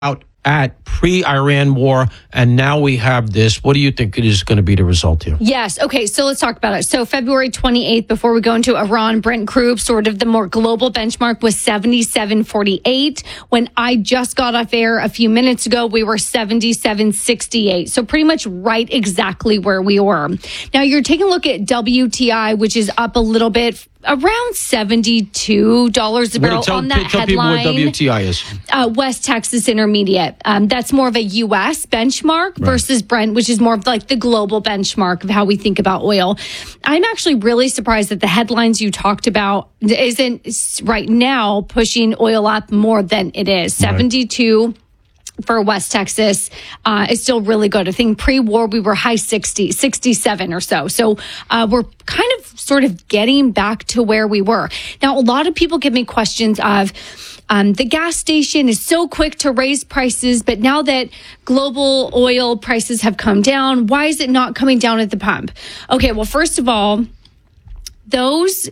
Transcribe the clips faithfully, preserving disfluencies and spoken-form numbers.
out at pre-Iran war, and now we have this. What do you think is going to be the result here? Yes. Okay, so let's talk about it. So February twenty-eighth, before we go into Iran, Brent crude, sort of the more global benchmark, was seventy-seven forty-eight. When I just got off air a few minutes ago, we were seventy-seven sixty-eight. So pretty much right exactly where we were. Now you're taking a look at W T I, which is up a little bit, around seventy-two dollars a barrel tell, on that tell headline. People what W T I is. Uh, West Texas Intermediate. Um, that's more of a U S benchmark Right. versus Brent, which is more of like the global benchmark of how we think about oil. I'm actually really surprised that the headlines you talked about isn't right now pushing oil up more than it is. Right. seventy-two for West Texas uh, is still really good. I think pre-war we were high sixty, sixty-seven or so. So uh, we're kind of sort of getting back to where we were. Now, a lot of people give me questions of um, the gas station is so quick to raise prices, but now that global oil prices have come down, why is it not coming down at the pump? Okay, well, first of all, those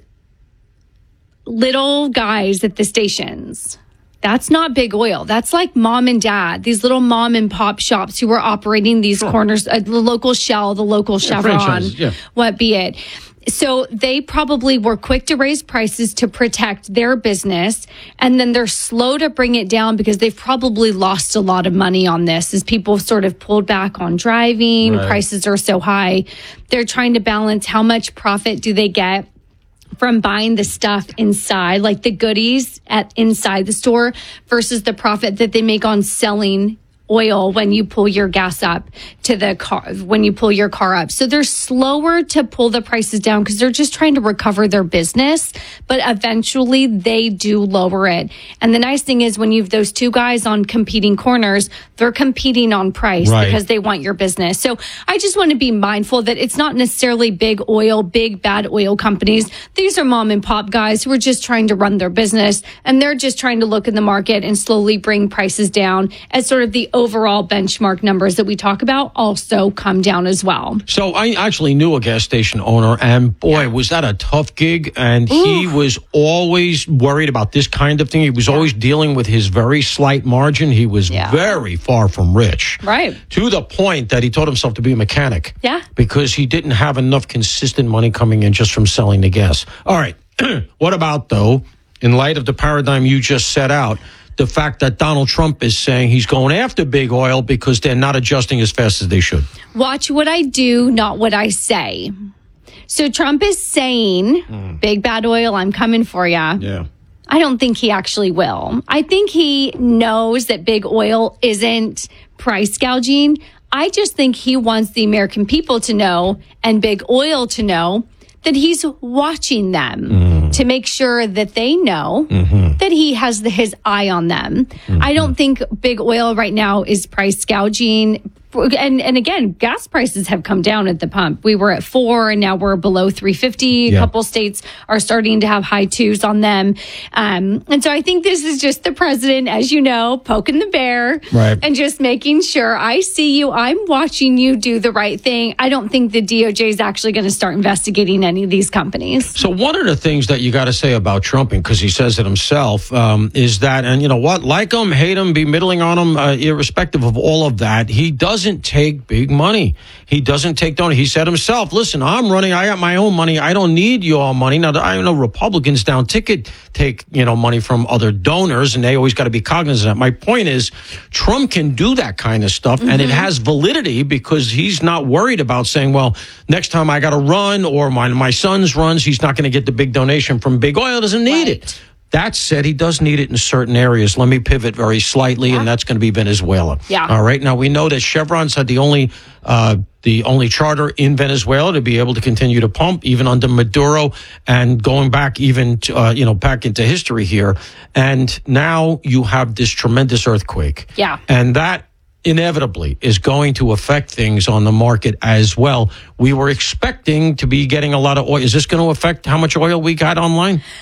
little guys at the stations, that's not big oil. That's like mom and dad, these little mom and pop shops who are operating these sure. corners, uh, the local Shell, the local yeah, Chevron, yeah. what be it. So they probably were quick to raise prices to protect their business, and then they're slow to bring it down because they've probably lost a lot of money on this as people sort of pulled back on driving. Right. Prices are so high. They're trying to balance how much profit do they get from buying the stuff inside, like the goodies at inside the store, versus the profit that they make on selling oil when you pull your gas up to the car, when you pull your car up. So they're slower to pull the prices down because they're just trying to recover their business, but eventually they do lower it. And the nice thing is when you have those two guys on competing corners, they're competing on price right. because they want your business. So I just want to be mindful that it's not necessarily big oil, big bad oil companies. These are mom and pop guys who are just trying to run their business, and they're just trying to look in the market and slowly bring prices down as sort of the overall benchmark numbers that we talk about also come down as well. So I actually knew a gas station owner, and boy, yeah. was that a tough gig. And Ooh. he was always worried about this kind of thing. He was yeah. always dealing with his very slight margin. He was yeah. very far from rich. Right. To the point that he taught himself to be a mechanic. Yeah. Because he didn't have enough consistent money coming in just from selling the gas. All right. What about, though, in light of the paradigm you just set out, the fact that Donald Trump is saying he's going after big oil because they're not adjusting as fast as they should? Watch what I do, not what I say. So Trump is saying, mm. big bad oil, I'm coming for you. Yeah. I don't think he actually will. I think he knows that big oil isn't price gouging. I just think he wants the American people to know and big oil to know that he's watching them mm. to make sure that they know mm-hmm. that he has the, his eye on them. Mm-hmm. I don't think big oil right now is price gouging. And and again, gas prices have come down at the pump. We were at four and now we're below three fifty. Yeah. A couple states are starting to have high twos on them. Um, and so I think this is just the president, as you know, poking the bear right. and just making sure I see you. I'm watching you do the right thing. I don't think the D O J is actually going to start investigating any of these companies. So one of the things that you got to say about Trump, because he says it himself, um, is that, and you know what, like him, hate him, be middling on him, uh, irrespective of all of that, he does doesn't take big money. He doesn't take donors. He said himself, listen, I'm running. I got my own money. I don't need your money. Now, I know Republicans down ticket take, you know, money from other donors, and they always got to be cognizant of that. My point is, Trump can do that kind of stuff, mm-hmm. and it has validity because he's not worried about saying, well, next time I got to run or my, my son's runs, he's not going to get the big donation from big oil. Doesn't need right. it. That said, he does need it in certain areas. Let me pivot very slightly, yeah. and that's going to be Venezuela. Yeah. All right. Now, we know that Chevron's had the only uh, the only charter in Venezuela to be able to continue to pump, even under Maduro, and going back even to, uh, you know back into history here. And now you have this tremendous earthquake. Yeah. And that inevitably is going to affect things on the market as well. We were expecting to be getting a lot of oil. Is this going to affect how much oil we got online?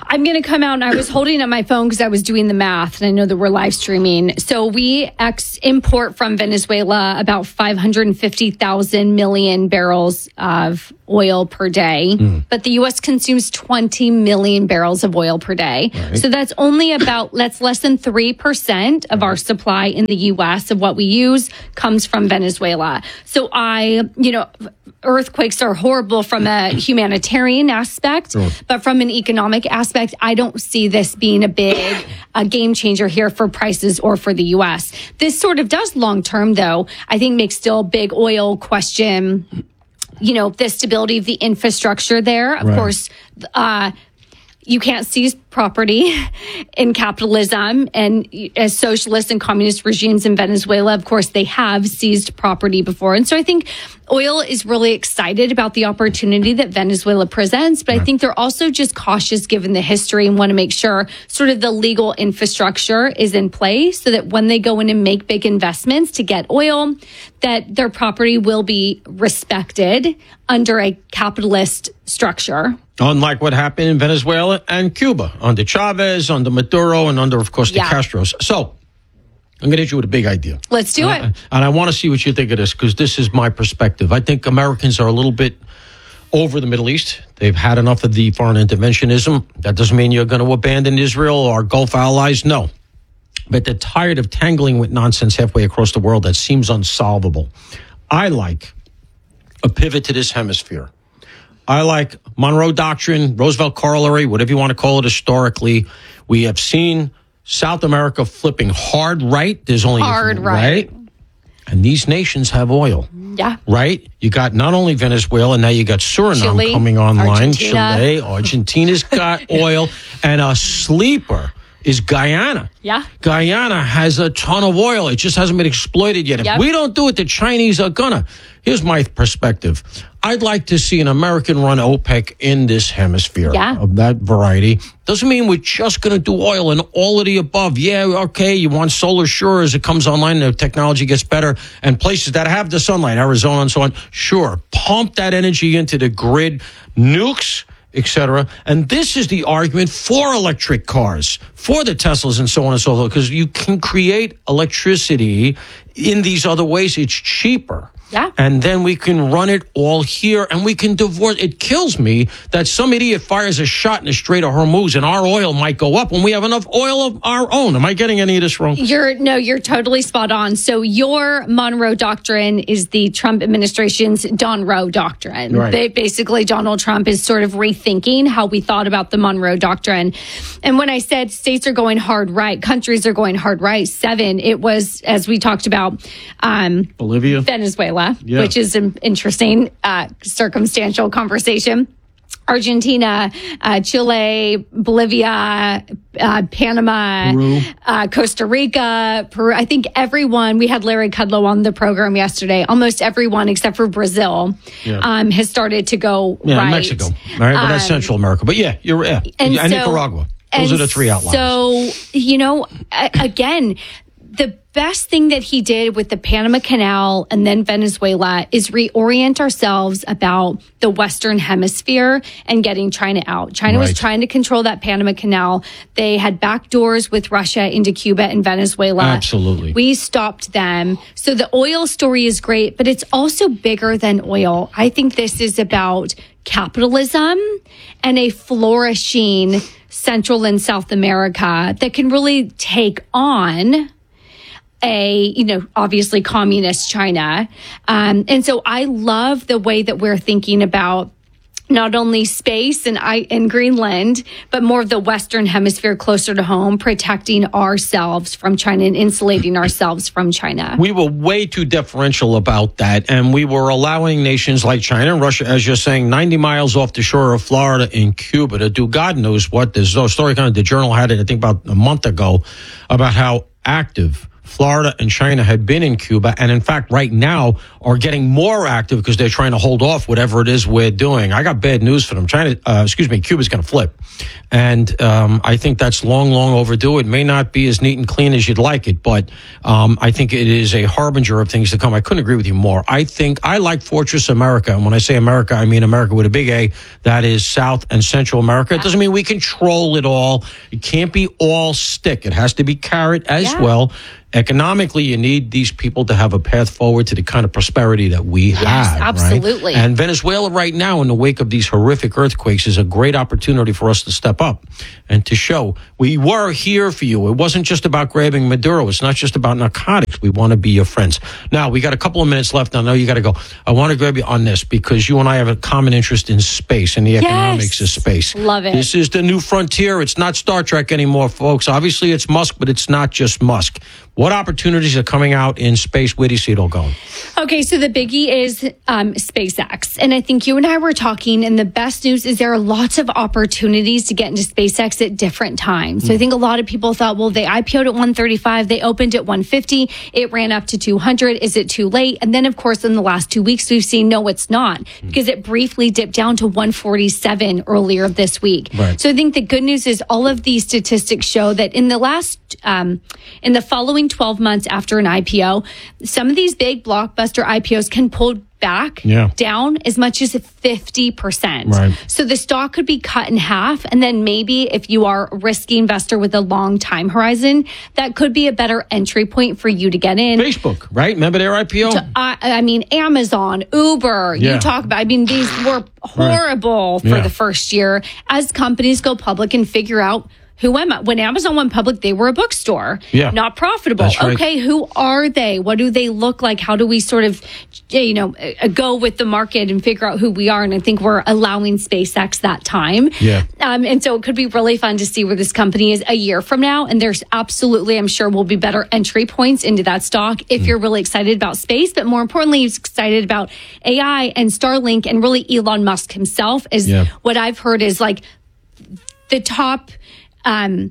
I'm going to come out, and I was holding up my phone because I was doing the math, and I know that we're live streaming. So we ex import from Venezuela about five hundred fifty thousand million barrels of oil per day, mm. but the U S consumes twenty million barrels of oil per day. Right. So that's only about, that's less than three percent of our supply in the U S of what we use comes from Venezuela. So I, you know, earthquakes are horrible from a humanitarian aspect, sure. but from an economic aspect, I don't see this being a big a game changer here for prices or for the U S. This sort of does long term, though, I think makes still a big oil question, you know, the stability of the infrastructure there. Of right. course, uh, you can't seize property in capitalism, and as socialist and communist regimes in Venezuela, of course, they have seized property before. And so I think oil is really excited about the opportunity that Venezuela presents, but right. I think they're also just cautious given the history and want to make sure sort of the legal infrastructure is in place so that when they go in and make big investments to get oil, that their property will be respected under a capitalist structure. Unlike what happened in Venezuela and Cuba under Chavez, under Maduro, and under, of course, the yeah. Castros. So I'm going to hit you with a big idea. Let's do and it. I, and I want to see what you think of this, because this is my perspective. I think Americans are a little bit over the Middle East. They've had enough of the foreign interventionism. That doesn't mean you're going to abandon Israel or our Gulf allies. No. But they're tired of tangling with nonsense halfway across the world that seems unsolvable. I like a pivot to this hemisphere. I like Monroe Doctrine, Roosevelt Corollary, whatever you want to call it historically. We have seen South America flipping hard right. There's only hard right. right. And these nations have oil. Yeah. Right? You got not only Venezuela, now you got Suriname Chile, coming online. Argentina. Chile, Argentina's got oil. And a sleeper is Guyana. Yeah. Guyana has a ton of oil. It just hasn't been exploited yet. Yep. If we don't do it, the Chinese are gonna. Here's my perspective. I'd like to see an American-run OPEC in this hemisphere yeah. of that variety. Doesn't mean we're just going to do oil and all of the above. Yeah, okay, you want solar, sure, as it comes online, the technology gets better, and places that have the sunlight, Arizona and so on, sure, pump that energy into the grid, nukes, et cetera. And this is the argument for electric cars, for the Teslas and so on and so forth, because you can create electricity in these other ways. It's cheaper. Yeah. And then we can run it all here, and we can divorce. It kills me that some idiot fires a shot in the Strait of Hormuz and our oil might go up when we have enough oil of our own. Am I getting any of this wrong? You're no, you're totally spot on. So your Monroe Doctrine is the Trump administration's Don Roe Doctrine. Right. They, basically, Donald Trump is sort of rethinking how we thought about the Monroe Doctrine. And when I said states are going hard right, countries are going hard right, seven, it was, as we talked about, um, Bolivia, Venezuela. Yeah. Which is an interesting uh, circumstantial conversation. Argentina, uh, Chile, Bolivia, uh, Panama, Peru. Uh, Costa Rica, Peru. I think everyone, we had Larry Kudlow on the program yesterday, almost everyone except for Brazil yeah. um, has started to go yeah, right. Mexico. All right, but um, that's Central America. But yeah, you're yeah. And, and so, Nicaragua. Those and are the three outliers. So, you know, again, the best thing that he did with the Panama Canal and then Venezuela is reorient ourselves about the Western Hemisphere and getting China out. China right. was trying to control that Panama Canal. They had backdoors with Russia into Cuba and Venezuela. Absolutely. We stopped them. So the oil story is great, but it's also bigger than oil. I think this is about capitalism and a flourishing Central and South America that can really take on a, you know, obviously communist China. Um, and so I love the way that we're thinking about not only space and I in Greenland, but more of the Western Hemisphere closer to home, protecting ourselves from China and insulating ourselves from China. We were way too deferential about that, and we were allowing nations like China and Russia, as you're saying, ninety miles off the shore of Florida in Cuba to do God knows what. There's no story, kind of the Journal had it, I think, about a month ago, about how active Florida and China had been in Cuba, and in fact, right now are getting more active because they're trying to hold off whatever it is we're doing. I got bad news for them. China, uh, excuse me, Cuba's going to flip, and um, I think that's long, long overdue. It may not be as neat and clean as you'd like it, but um, I think it is a harbinger of things to come. I couldn't agree with you more. I think I like Fortress America, and when I say America, I mean America with a big A. That is South and Central America. It doesn't mean we control it all. It can't be all stick. It has to be carrot as yeah. well. Economically, you need these people to have a path forward to the kind of prosperity that we yes, have. Absolutely. Right? And Venezuela right now, in the wake of these horrific earthquakes, is a great opportunity for us to step up and to show we were here for you. It wasn't just about grabbing Maduro. It's not just about narcotics. We want to be your friends. Now, we got a couple of minutes left. I know you got to go. I want to grab you on this because you and I have a common interest in space and the economics yes. of space. Love it. This is the new frontier. It's not Star Trek anymore, folks. Obviously, it's Musk, but it's not just Musk. What opportunities are coming out in space? Where do you see it all going? Okay, so the biggie is um, SpaceX. And I think you and I were talking, and the best news is there are lots of opportunities to get into SpaceX at different times. So mm. I think a lot of people thought, well, they I P O'd at one thirty-five, they opened at one fifty, it ran up to two hundred. Is it too late? And then, of course, in the last two weeks, we've seen, no, it's not, mm. because it briefly dipped down to one forty-seven earlier this week. Right. So I think the good news is all of these statistics show that in the last, um, in the following twelve months after an I P O, some of these big blockbuster I P Os can pull back yeah. down as much as fifty percent. Right. So the stock could be cut in half. And then maybe if you are a risky investor with a long time horizon, that could be a better entry point for you to get in. Facebook, right? Remember their I P O? To, I, I mean, Amazon, Uber, yeah. you talk about, I mean, these were horrible right. for yeah. the first year as companies go public and figure out who am I? When Amazon went public, they were a bookstore, yeah. not profitable. Right. Okay, who are they? What do they look like? How do we sort of, you know, go with the market and figure out who we are? And I think we're allowing SpaceX that time. Yeah. Um, and so it could be really fun to see where this company is a year from now. And there's absolutely, I'm sure, will be better entry points into that stock if mm. you're really excited about space. But more importantly, you're excited about A I and Starlink and really Elon Musk himself is yeah. what I've heard is like the top Um,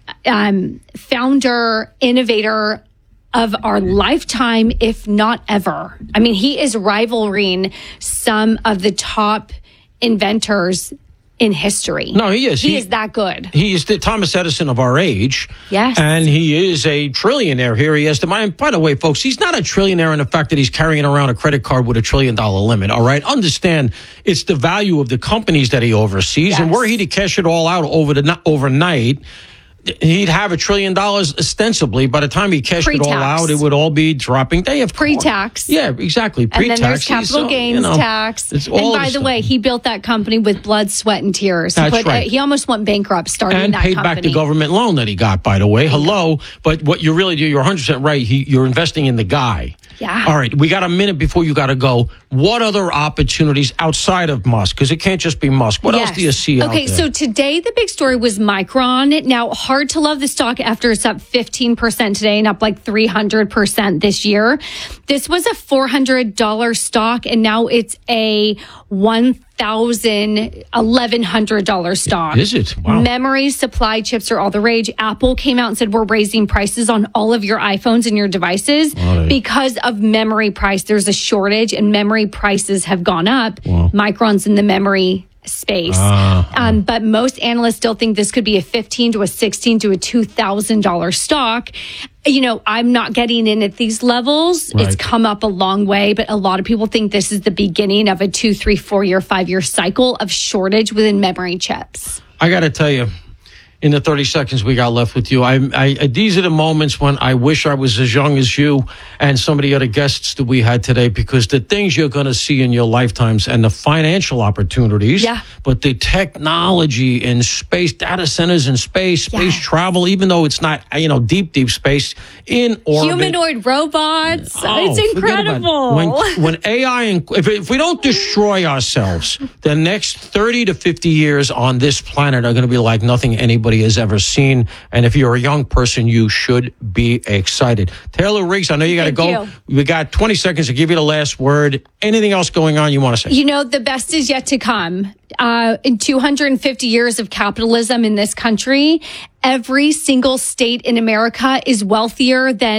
um, founder, innovator of our lifetime, if not ever. I mean, he is rivaling some of the top inventors in history. No, he is. He, he is that good. He is the Thomas Edison of our age. Yes. And he is a trillionaire here. He has the mind. By the way, folks, he's not a trillionaire in the fact that he's carrying around a credit card with a trillion dollar limit. All right. Understand it's the value of the companies that he oversees. Yes. And were he to cash it all out over the overnight, he'd have a trillion dollars ostensibly. By the time he cashed Pre-tax. it all out, it would all be dropping. They have pre-tax. Yeah, exactly. Pre-tax. And then there's capital so, gains you know, tax. And by the, the way, he built that company with blood, sweat, and tears. That's but, right. Uh, he almost went bankrupt starting and that company. And paid back the government loan that he got, by the way. Hello. But what you really do, you're one hundred percent right. He, you're investing in the guy. Yeah. All right. We got a minute before you got to go. What other opportunities outside of Musk? Because it can't just be Musk. What yes. else do you see okay, out there? Okay, so today the big story was Micron. Now, hard to love the stock after it's up fifteen percent today and up like three hundred percent this year. This was a four hundred dollars stock, and now it's a one thousand, eleven hundred dollars stock. Is it? Wow. Memory, supply chips are all the rage. Apple came out and said, we're raising prices on all of your iPhones and your devices right. because of memory price. There's a shortage and memory prices have gone up. Wow. Micron's in the memory space. Uh, um, but most analysts still think this could be a fifteen to a sixteen to a two thousand dollars stock. You know, I'm not getting in at these levels. Right. It's come up a long way, but a lot of people think this is the beginning of a two, three, four year, five year cycle of shortage within memory chips. I got to tell you, in the thirty seconds we got left with you, I, I, these are the moments when I wish I was as young as you and some of the other guests that we had today, because the things you're going to see in your lifetimes and the financial opportunities, yeah. but the technology in space, data centers in space, space yes. travel, even though it's not, you know, deep, deep space, in orbit. Humanoid robots. Oh, it's incredible. When, when A I, and if, if we don't destroy ourselves, the next thirty to fifty years on this planet are going to be like nothing anybody has ever seen. And if you're a young person, you should be excited. Taylor Riggs, I know you got to go. You. We got twenty seconds to give you the last word. Anything else going on you want to say? You know, the best is yet to come. Uh, in two hundred fifty years of capitalism in this country, every single state in America is wealthier than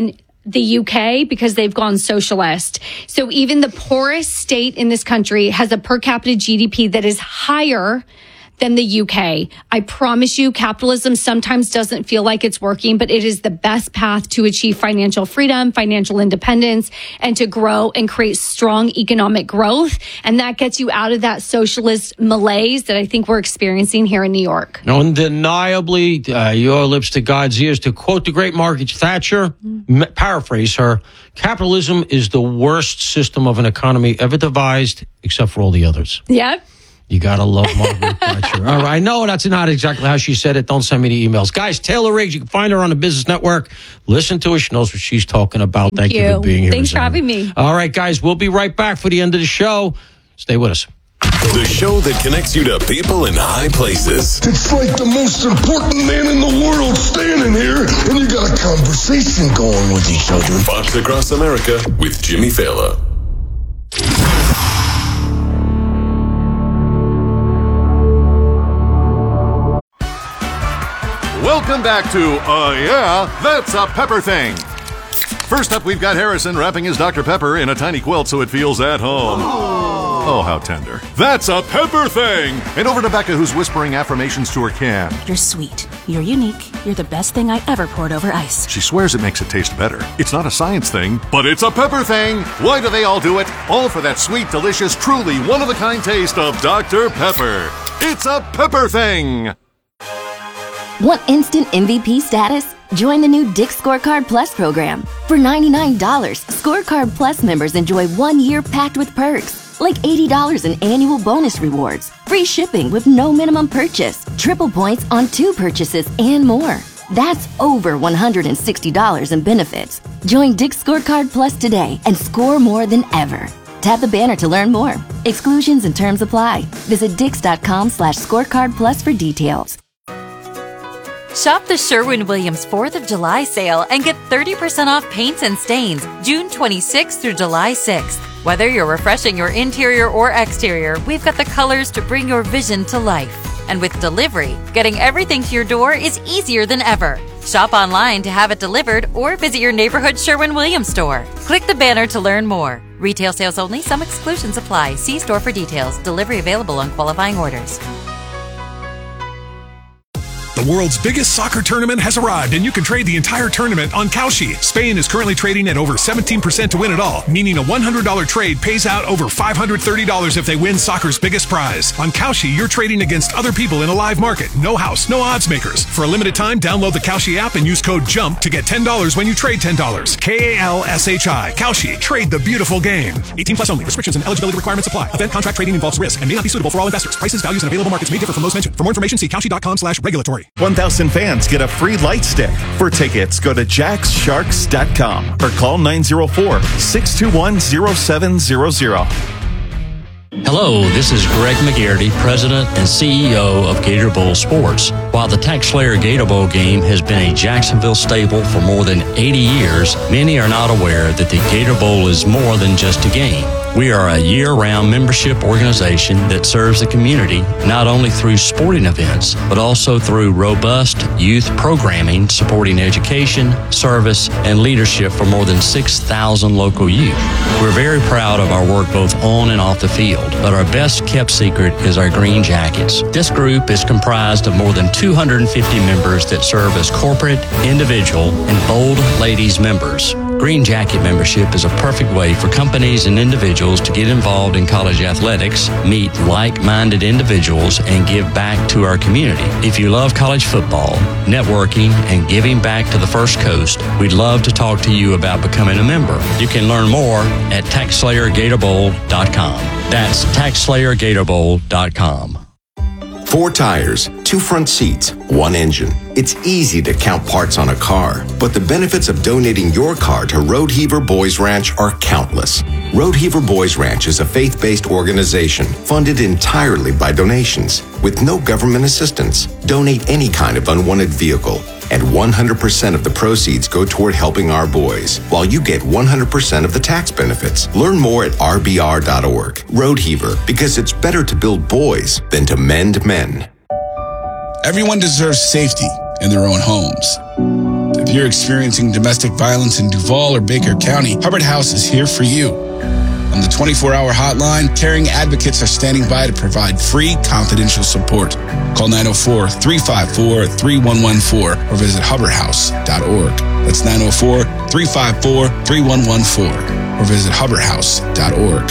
the U K because they've gone socialist. So even the poorest state in this country has a per capita G D P that is higher than the U K. I promise you, capitalism sometimes doesn't feel like it's working, but it is the best path to achieve financial freedom, financial independence, and to grow and create strong economic growth. And that gets you out of that socialist malaise that I think we're experiencing here in New York. Undeniably, uh, your lips to God's ears. To quote the great Margaret Thatcher, mm-hmm. m- paraphrase her, capitalism is the worst system of an economy ever devised, except for all the others. Yep. You got to love Margaret Thatcher. All right. I know that's not exactly how she said it. Don't send me the emails. Guys, Taylor Riggs, you can find her on the Business Network. Listen to her. She knows what she's talking about. Thank, Thank you. you for being here. Thanks for having me. All right, guys, we'll be right back for the end of the show. Stay with us. The show that connects you to people in high places. It's like the most important man in the world standing here, and you got a conversation going with each other. Fox Across America with Jimmy Fallon. Welcome back to Uh Yeah, That's a Pepper Thing. First up, we've got Harrison wrapping his Doctor Pepper in a tiny quilt so it feels at home. Oh, how tender. That's a Pepper Thing! And over to Becca, who's whispering affirmations to her can. You're sweet. You're unique. You're the best thing I ever poured over ice. She swears it makes it taste better. It's not a science thing, but it's a pepper thing. Why do they all do it? All for that sweet, delicious, truly one-of-a-kind taste of Doctor Pepper. It's a Pepper Thing! Want instant M V P status? Join the new Dick's Scorecard Plus program. For ninety-nine dollars, Scorecard Plus members enjoy one year packed with perks, like eighty dollars in annual bonus rewards, free shipping with no minimum purchase, triple points on two purchases, and more. That's over one hundred sixty dollars in benefits. Join Dick's Scorecard Plus today and score more than ever. Tap the banner to learn more. Exclusions and terms apply. Visit dix.com slash scorecard plus for details. Shop the Sherwin-Williams fourth of July sale and get thirty percent off paints and stains June twenty-sixth through July sixth. Whether you're refreshing your interior or exterior, we've got the colors to bring your vision to life. And with delivery, getting everything to your door is easier than ever. Shop online to have it delivered or visit your neighborhood Sherwin-Williams store. Click the banner to learn more. Retail sales only. Some exclusions apply. See store for details. Delivery available on qualifying orders. The world's biggest soccer tournament has arrived, and you can trade the entire tournament on Kalshi. Spain is currently trading at over seventeen percent to win it all, meaning a one hundred dollars trade pays out over five hundred thirty dollars if they win soccer's biggest prize. On Kalshi, you're trading against other people in a live market. No house, no odds makers. For a limited time, download the Kalshi app and use code JUMP to get ten dollars when you trade ten dollars. K A L S H I. Kalshi. Trade the beautiful game. eighteen plus only. Restrictions and eligibility requirements apply. Event contract trading involves risk and may not be suitable for all investors. Prices, values, and available markets may differ from those mentioned. For more information, see Kalshi.com slash regulatory. one thousand fans get a free light stick. For tickets, go to jacks sharks dot com or call nine oh four, six two one, oh seven zero zero. Hello, this is Greg McGarity, President and C E O of Gator Bowl Sports. While the TaxSlayer Gator Bowl game has been a Jacksonville staple for more than eighty years, many are not aware that the Gator Bowl is more than just a game. We are a year-round membership organization that serves the community not only through sporting events, but also through robust youth programming supporting education, service, and leadership for more than six thousand local youth. We're very proud of our work both on and off the field, but our best kept secret is our Green Jackets. This group is comprised of more than two hundred fifty members that serve as corporate, individual, and bold ladies members. Green Jacket membership is a perfect way for companies and individuals to get involved in college athletics, meet like-minded individuals, and give back to our community. If you love college football, networking, and giving back to the First Coast, we'd love to talk to you about becoming a member. You can learn more at tax slayer gator bowl dot com. That's tax slayer gator bowl dot com. Four tires, two front seats, one engine. It's easy to count parts on a car, but the benefits of donating your car to Road Heaver Boys Ranch are countless. Road Heaver Boys Ranch is a faith-based organization funded entirely by donations with no government assistance. Donate any kind of unwanted vehicle, and one hundred percent of the proceeds go toward helping our boys, while you get one hundred percent of the tax benefits. Learn more at r b r dot org. Road Heaver, because it's better to build boys than to mend men. Everyone deserves safety in their own homes. If you're experiencing domestic violence in Duval or Baker County, Hubbard House is here for you. On the twenty-four hour hotline, caring advocates are standing by to provide free, confidential support. Call nine oh four, three five four, three one one four or visit hubbard house dot org. That's nine oh four, three five four, three one one four or visit hubbard house dot org.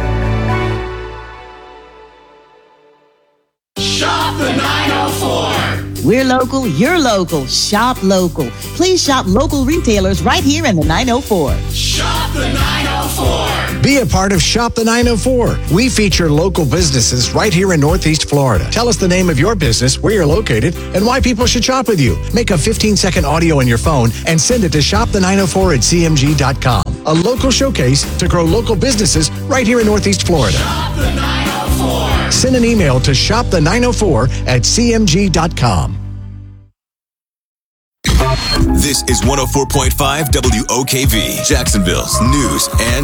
Shop the nine oh four. We're local, you're local. Shop local. Please shop local retailers right here in the nine oh four. Shop the nine oh four. Be a part of Shop the nine oh four. We feature local businesses right here in Northeast Florida. Tell us the name of your business, where you're located, and why people should shop with you. Make a fifteen second audio in your phone and send it to shop the nine oh four at c m g dot com. A local showcase to grow local businesses right here in Northeast Florida. Shop the nine oh four. Send an email to shop the nine oh four at c m g dot com. This is one oh four point five W O K V, Jacksonville's news and